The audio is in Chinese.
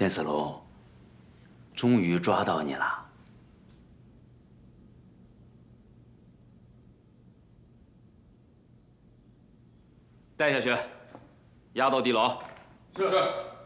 变色龙，终于抓到你了。带下去，押到地牢。 是。